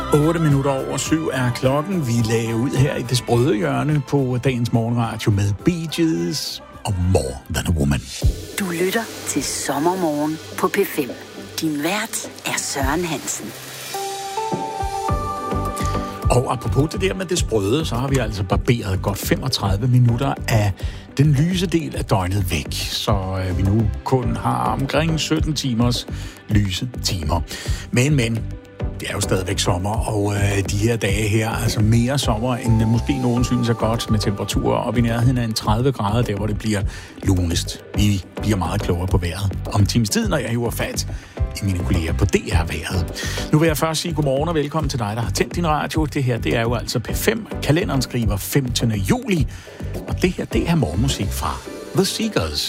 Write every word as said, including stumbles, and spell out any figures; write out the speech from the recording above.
otte minutter over syv er klokken. Vi lagde ud her i det sprøde hjørne på dagens morgenradio med Bee Gees og More Than a Woman. Du lytter til Sommermorgen på P fem. Din vært er Søren Hansen. Og apropos det der med det sprøde, så har vi altså barberet godt femogtredive minutter af den lyse del af døgnet væk. Så øh, vi nu kun har omkring sytten timers lyse timer. Men, men, det er jo stadigvæk sommer, og øh, de her dage her, altså mere sommer, end øh, måske nogen synes er godt, med temperaturer op i nærheden af en tredive grader, der hvor det bliver lunest. Vi bliver meget klogere på vejret om en times tid, når jeg hiver fat i mine kolleger på D R-vejret. Nu vil jeg først sige godmorgen og velkommen til dig, der har tændt din radio. Det her, det er jo altså P fem. Kalenderen skriver femtende juli, og det her, det er morgenmusik fra The Seekers.